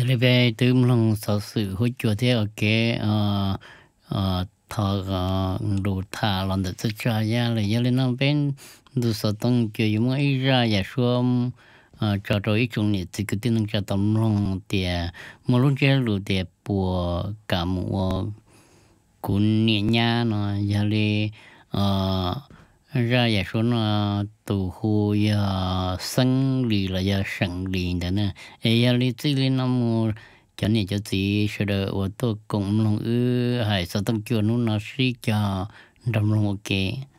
lấy về từ lòng sở sự hỗ trợ theo cái thọ đồ thả lần được tất cả ya là ya lên nó bên đồ sở tông chơi yung ấy ra ya xuống cho rồi chúng này thì cái tiếng cho tầm lòng tiền một lúc chơi lụt tiền bùa cả một cuốn nhẹ nhá nó ya lên ra ya xuống nó tụ hồ ya sinh lì là ya sinh lì đó nè ấy ya lên chỉ lên nó mua cho nên cho chị sẽ được ô tô cùng lòng ư hay sao tăng cường nó xí cho đồng lòng ok